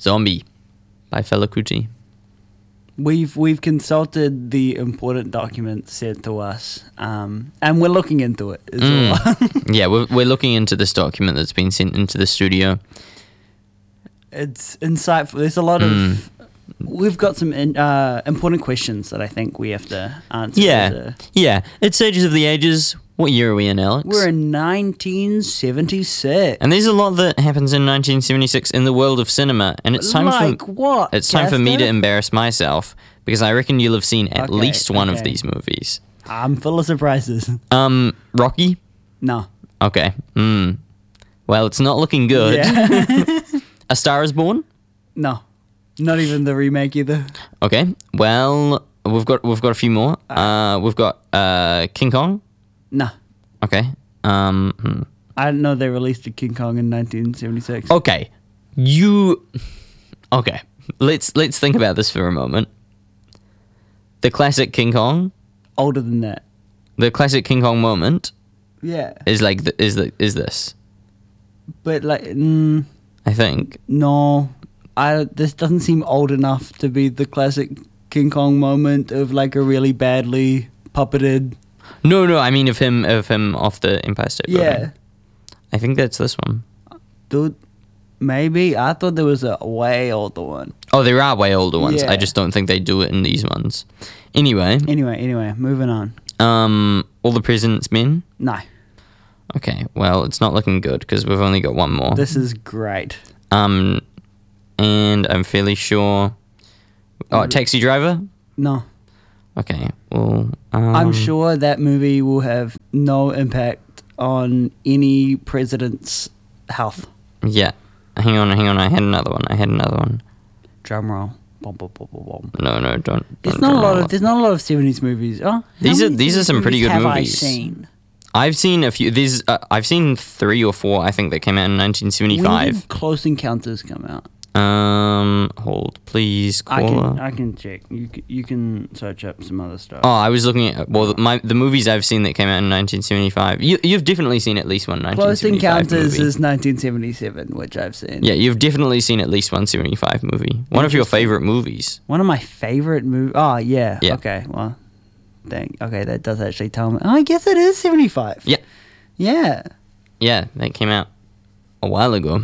Zombie by Fela Kuti. We've consulted the important documents sent to us, and we're looking into it as well. Yeah, we're looking into this document that's been sent into the studio. It's insightful. There's a lot of... We've got some important questions that I think we have to answer. Yeah. It's Ages of the Ages. What year are we in, Alex? We're in 1976. And there's a lot that happens in 1976 in the world of cinema, and it's time what? It's time for me to embarrass myself, because I reckon you'll have seen at least one of these movies. I'm full of surprises. Rocky? No. Okay. Well, it's not looking good. Yeah. A Star Is Born? No. Not even the remake either. Okay. Well, we've got a few more. We've got King Kong? No. Okay. I didn't know they released a King Kong in 1976. Okay. Okay. Let's think about this for a moment. The classic King Kong? Older than that. The classic King Kong moment? Yeah. Is like is this? But like I think. No. This doesn't seem old enough to be the classic King Kong moment of like a really badly puppeted. No, I mean of him off the Empire State Building. Yeah. I think that's this one. Dude, maybe. I thought there was a way older one. Oh, there are way older ones. Yeah. I just don't think they do it in these ones. Anyway, moving on. All the President's Men? No. Okay, well, it's not looking good because we've only got one more. This is great. And I'm fairly sure... Oh, Taxi Driver? No. Okay, well... I'm sure that movie will have no impact on any president's health. Yeah. Hang on. I had another one. Drum roll. Bom, bom, bom, bom, bom. No, don't. There's not a lot of 70s movies. Oh, These are some pretty good have movies. I seen? I've seen a few. I've seen 3 or 4. I think that came out in 1975. When did Close Encounters come out? Hold, please, caller. I can check. You can search up some other stuff. Oh, I was looking at the movies I've seen that came out in 1975. You've definitely seen at least one 1975 Close Encounters movie. is 1977, which I've seen. Yeah, you've definitely seen at least one 75 movie. One of your favorite movies. One of my favorite movies. Oh, yeah. Yeah. Okay, well, okay, that does actually tell me. Oh, I guess it is 75. Yeah. Yeah. Yeah, that came out a while ago.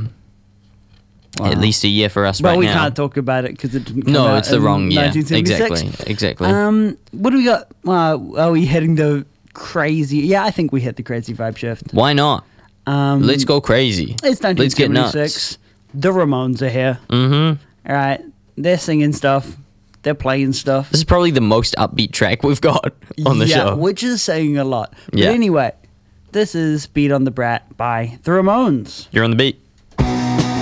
Wow. At least a year for us right now. But we can't talk about it because it didn't come out. No, it's the wrong year. 1976. Exactly. What do we got? Are we heading to crazy? Yeah, I think we hit the crazy vibe shift. Why not? Let's go crazy. It's 1976. Let's get nuts. The Ramones are here. Mm-hmm. All right. They're singing stuff. They're playing stuff. This is probably the most upbeat track we've got on the show. Which is saying a lot. Yeah. But anyway, this is Beat on the Brat by The Ramones. You're on the beat.